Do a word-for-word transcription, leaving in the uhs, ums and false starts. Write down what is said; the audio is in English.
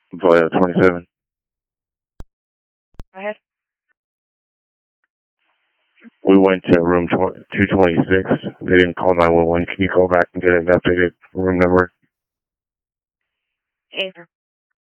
Voya twenty-seven. Go ahead. We went to room two twenty-six. They didn't call nine one one. Can you call back and get an updated room number? Answer.